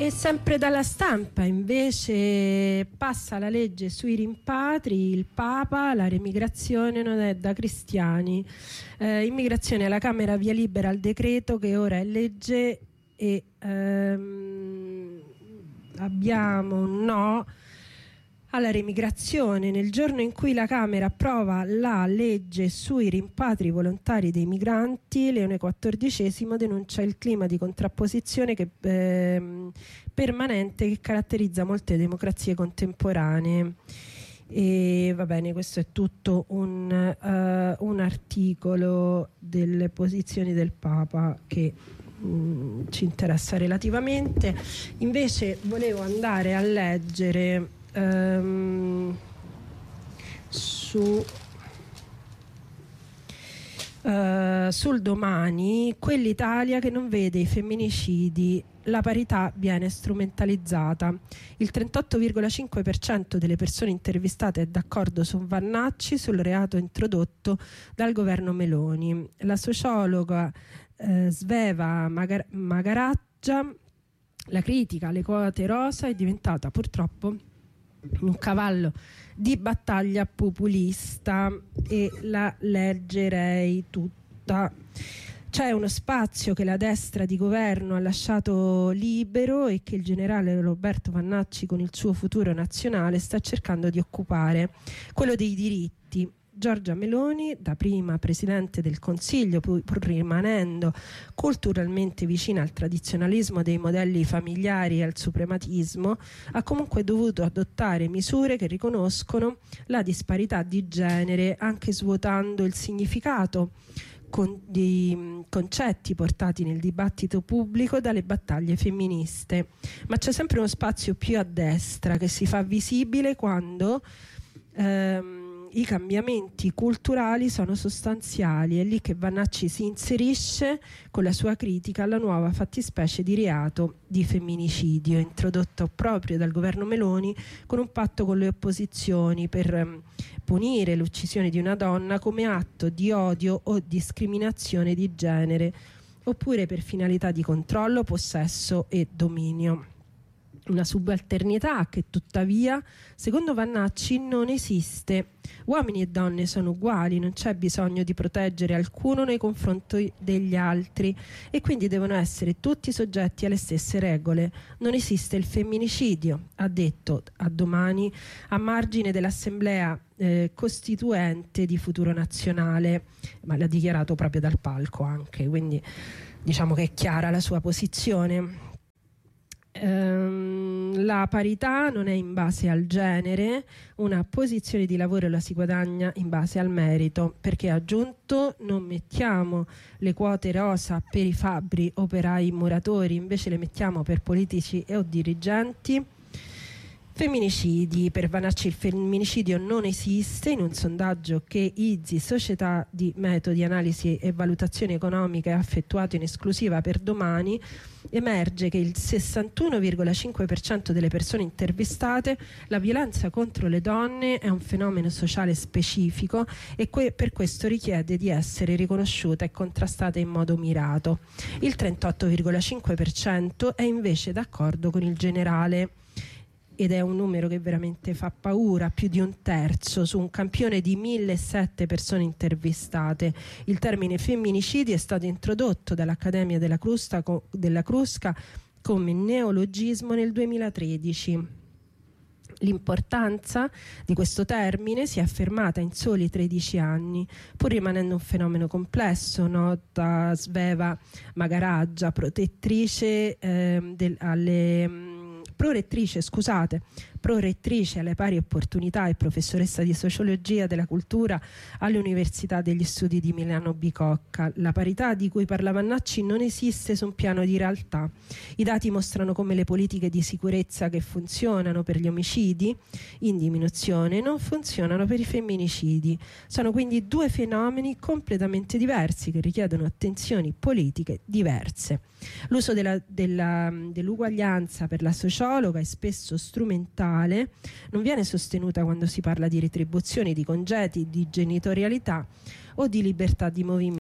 E sempre dalla stampa invece passa la legge sui rimpatri, il Papa, la remigrazione non è da cristiani. Immigrazione alla Camera via libera al decreto che ora è legge e abbiamo un no alla remigrazione. Nel giorno in cui la Camera approva la legge sui rimpatri volontari dei migranti, Leone XIV denuncia il clima di contrapposizione permanente che caratterizza molte democrazie contemporanee. E va bene, questo è tutto un articolo delle posizioni del Papa che ci interessa relativamente. Invece volevo andare a leggere sul Domani, quell'Italia che non vede i femminicidi, la parità viene strumentalizzata. Il 38,5% delle persone intervistate è d'accordo su Vannacci sul reato introdotto dal governo Meloni. La sociologa Sveva Magaraggia, la critica alle quote rosa è diventata purtroppo un cavallo di battaglia populista e la leggerei tutta. C'è uno spazio che la destra di governo ha lasciato libero e che il generale Roberto Vannacci con il suo Futuro Nazionale sta cercando di occupare, quello dei diritti. Giorgia Meloni, da prima Presidente del Consiglio, pur rimanendo culturalmente vicina al tradizionalismo dei modelli familiari e al suprematismo, ha comunque dovuto adottare misure che riconoscono la disparità di genere, anche svuotando il significato di concetti portati nel dibattito pubblico dalle battaglie femministe. Ma c'è sempre uno spazio più a destra che si fa visibile quando i cambiamenti culturali sono sostanziali. È lì che Vannacci si inserisce con la sua critica alla nuova fattispecie di reato di femminicidio introdotto proprio dal governo Meloni con un patto con le opposizioni per punire l'uccisione di una donna come atto di odio o discriminazione di genere oppure per finalità di controllo, possesso e dominio. Una subalternità che tuttavia, secondo Vannacci, non esiste. Uomini e donne sono uguali, non c'è bisogno di proteggere alcuno nei confronti degli altri e quindi devono essere tutti soggetti alle stesse regole. Non esiste il femminicidio, ha detto a Domani a margine dell'assemblea costituente di Futuro Nazionale, ma l'ha dichiarato proprio dal palco anche, quindi diciamo che è chiara la sua posizione. La parità non è in base al genere, una posizione di lavoro la si guadagna in base al merito, perché ha aggiunto non mettiamo le quote rosa per i fabbri, operai, muratori, invece le mettiamo per politici o dirigenti. Femminicidi. Per Vannacci il femminicidio non esiste. In un sondaggio che IZI, Società di Metodi, Analisi e Valutazione Economica, ha effettuato in esclusiva per Domani, emerge che il 61,5% delle persone intervistate la violenza contro le donne è un fenomeno sociale specifico e per questo richiede di essere riconosciuta e contrastata in modo mirato. Il 38,5% è invece d'accordo con il generale, ed è un numero che veramente fa paura, più di un terzo su un campione di 1.007 persone intervistate. Il termine femminicidi è stato introdotto dall'Accademia della Crusca come neologismo nel 2013. L'importanza di questo termine si è affermata in soli 13 anni, pur rimanendo un fenomeno complesso, nota Sveva Magaraggia, prorettrice alle pari opportunità e professoressa di sociologia della cultura all'Università degli Studi di Milano Bicocca. La parità di cui parla Vannacci non esiste su un piano di realtà. I dati mostrano come le politiche di sicurezza che funzionano per gli omicidi in diminuzione non funzionano per i femminicidi. Sono quindi due fenomeni completamente diversi che richiedono attenzioni politiche diverse. L'uso dell'uguaglianza per la sociologa è spesso strumentale, non viene sostenuta quando si parla di retribuzioni, di congedi, di genitorialità o di libertà di movimento.